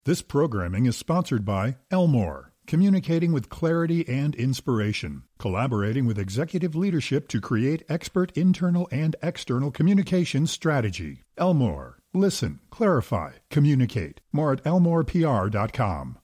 This programming is sponsored by Elmore, communicating with clarity and inspiration, collaborating with executive leadership to create expert internal and external communication strategy. Elmore, listen, clarify, communicate. More at elmorepr.com.